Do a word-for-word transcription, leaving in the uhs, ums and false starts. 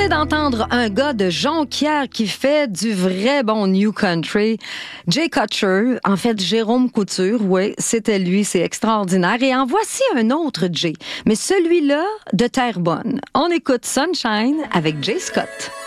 venez d'entendre un gars de Jonquière qui fait du vrai bon New Country. Jay Kutcher, en fait Jérôme Couture, oui, c'était lui, c'est extraordinaire. Et en voici un autre Jay, mais celui-là de Terrebonne. On écoute Sunshine avec Jay Scott.